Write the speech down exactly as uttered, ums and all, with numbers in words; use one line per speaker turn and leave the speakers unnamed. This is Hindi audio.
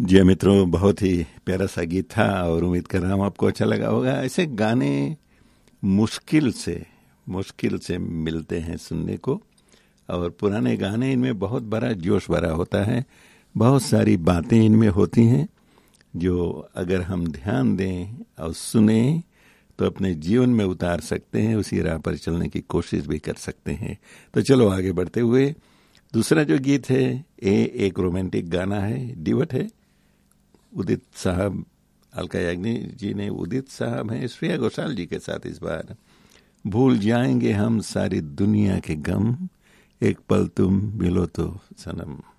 जी मित्रों, बहुत ही प्यारा सा गीत था और उम्मीद कर रहा हूँ आपको अच्छा लगा होगा। ऐसे गाने मुश्किल से मुश्किल से मिलते हैं सुनने को, और पुराने गाने इनमें बहुत बड़ा जोश भरा होता है, बहुत सारी बातें इनमें होती हैं जो अगर हम ध्यान दें और सुने तो अपने जीवन में उतार सकते हैं, उसी राह पर चलने की कोशिश भी कर सकते हैं। तो चलो आगे बढ़ते हुए, दूसरा जो गीत है ये एक रोमांटिक गाना है, डिवट है। उदित साहब, अलका याग्निक जी ने, उदित साहब हैं श्रेया घोषाल जी के साथ इस बार। भूल जाएंगे हम सारी दुनिया के गम, एक पल तुम मिलो तो सनम।